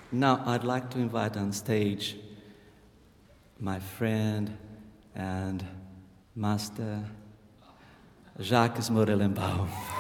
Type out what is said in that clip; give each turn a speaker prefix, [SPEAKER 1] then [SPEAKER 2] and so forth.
[SPEAKER 1] Now I'd like to invite on stage my friend and master Jacques Morelenbaum.